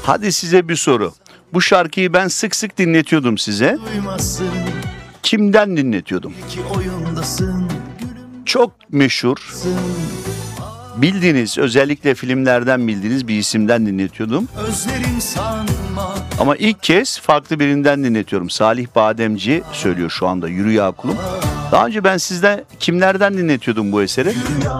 Hadi size bir soru. Bu şarkıyı ben sık sık dinletiyordum size. Kimden dinletiyordum? Çok meşhur, bildiğiniz, özellikle filmlerden bildiğiniz bir isimden dinletiyordum. Ama ilk kez farklı birinden dinletiyorum. Salih Bademci söylüyor şu anda, Yürü Ya Kulum. Daha önce ben sizden kimlerden dinletiyordum bu eseri?